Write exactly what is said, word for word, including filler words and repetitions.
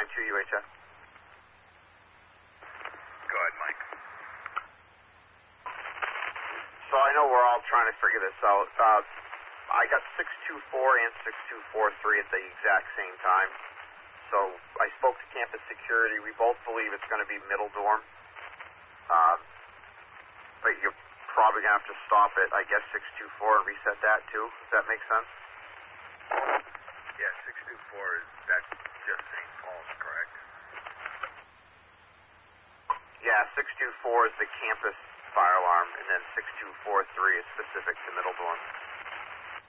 nine two U H F. Go ahead, Mike. So I know we're all trying to figure this out. Uh, I got six two four and six two four three at the exact same time. So I spoke to campus security. We both believe it's going to be middle dorm. Uh, but you're probably going to have to stop at, I guess, six two four and reset that too. Does that make sense? Yeah, six two four is, that's just Saint Paul's, correct? Yeah, six two four is the campus fire alarm, and then six two four three is specific to middle dorm.